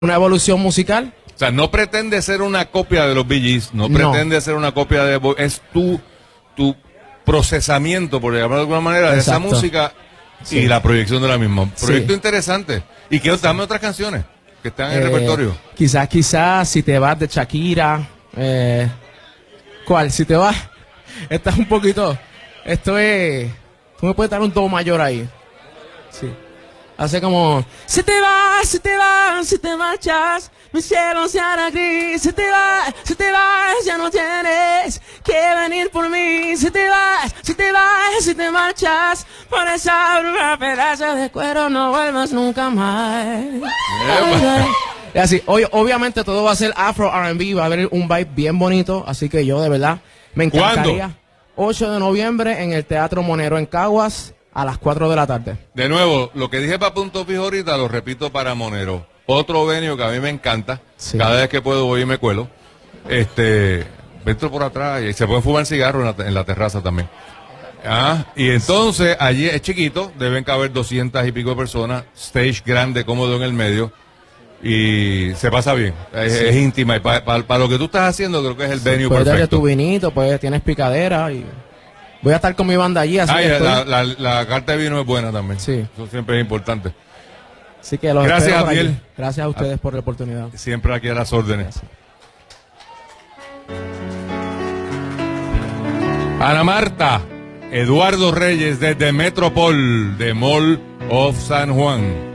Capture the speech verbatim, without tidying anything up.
una evolución musical. O sea, no pretende ser una copia de los Bee Gees, no, No. pretende ser una copia de... Es tu, tu procesamiento, por llamarlo de alguna manera, de esa Exacto. música Sí. y la proyección de la misma. Proyecto Sí. interesante. Y quiero dame otras canciones que están en el Eh, repertorio. Quizás, quizás, si te vas de Shakira. Eh, ¿Cuál? Si te vas. Esta es un poquito. Esto es. Tú me puedes dar un do mayor ahí. Sí. Hace como. Si te vas, si te vas, si te marchas, mi cielo se hará gris. Si te vas, si te vas, ya no tienes que venir por mí. Si te vas, si te vas, si te marchas, por esa bruja pedazo de cuero no vuelvas nunca más. Y así, hoy, obviamente todo va a ser Afro R and B, va a haber un vibe bien bonito, así que yo de verdad me encantaría. ocho de noviembre en el Teatro Monero en Caguas a las cuatro de la tarde. De nuevo, lo que dije para Punto Fijo ahorita lo repito para Monero. Otro venio que a mí me encanta. Sí. Cada vez que puedo voy y me cuelo. Este, entro por atrás y se pueden fumar cigarros en la, en la terraza también. Ah, y entonces allí es chiquito, deben caber doscientas y pico de personas, stage grande, cómodo en el medio. Y se pasa bien, es, Sí. es íntima. Y para pa, pa lo que tú estás haciendo, creo que es el venue Puedes darle perfecto. tu vinito, pues tienes picadera y voy a estar con mi banda allí, así Ah, y que, estoy- la, la, la carta de vino es buena también. Sí. Eso siempre es importante. así que los Gracias, espero por Abdiel. allí. Gracias a ustedes por la oportunidad. Siempre aquí a las órdenes. Ana Marta, Eduardo Reyes desde Metropol, de Mall of San Juan.